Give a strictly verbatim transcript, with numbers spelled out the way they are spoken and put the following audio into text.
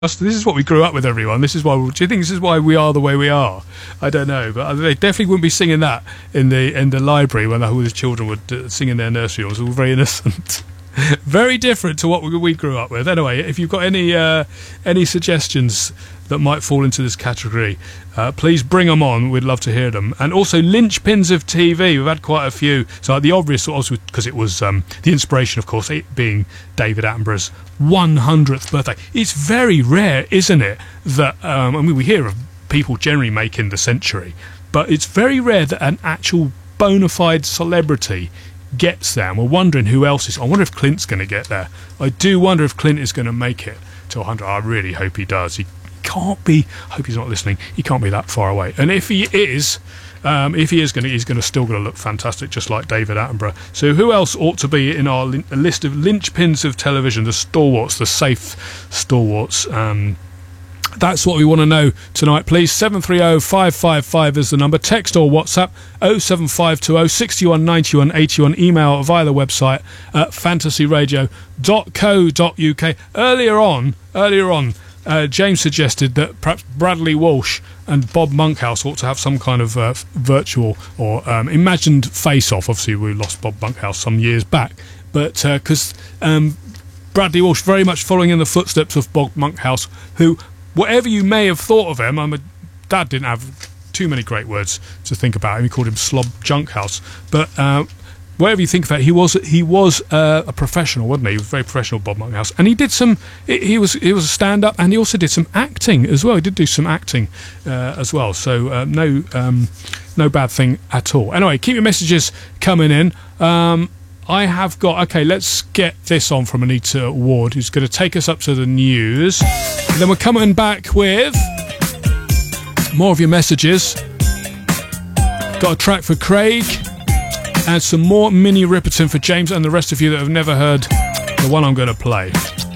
This is what we grew up with, everyone. This is why. Do you think this is why we are the way we are? I don't know, but they definitely wouldn't be singing that in the in the library when all the children would uh, sing in their nursery. It was all very innocent. Very different to what we, we grew up with. Anyway, if you've got any uh, any suggestions that might fall into this category, uh, please bring them on. We'd love to hear them. And also linchpins of T V. We've had quite a few. So the obvious, also because it was um, the inspiration, of course, it being David Attenborough's one hundredth birthday. It's very rare, isn't it, that um, I mean, we hear of people generally making the century, but it's very rare that an actual bona fide celebrity gets there. And we're wondering who else is. I wonder if Clint's going to get there. I do wonder if Clint is going to make it to one hundred. I really hope he does. He can't be. I hope he's not listening. He can't be that far away. And if he is, um, if he is going to, he's going to still going to look fantastic, just like David Attenborough. So who else ought to be in our li- list of linchpins of television? The stalwarts, the safe stalwarts. Um, That's what we want to know tonight, please. seven three zero, five five five is the number. Text or WhatsApp oh seven five two oh, six one, nine one, eight one. Email via the website at fantasy radio dot co dot uk. Earlier on, earlier on, uh, James suggested that perhaps Bradley Walsh and Bob Monkhouse ought to have some kind of uh, virtual or um, imagined face-off. Obviously, we lost Bob Monkhouse some years back, but because uh, um, Bradley Walsh very much following in the footsteps of Bob Monkhouse, who, whatever you may have thought of him, I'm a, Dad didn't have too many great words to think about him. He called him Slob Junkhouse. But uh, whatever you think of it, he was he was uh, a professional, wasn't he? He was very professional, Bob Monkhouse, and he did some. He was he was a stand-up, and he also did some acting as well. He did do some acting uh, as well. So uh, no um, no bad thing at all. Anyway, keep your messages coming in. Um, I have got, okay, let's get this on from Anita Ward, who's going to take us up to the news. And then we're coming back with more of your messages. Got a track for Craig and some more Minnie Riperton for James and the rest of you that have never heard the one I'm going to play.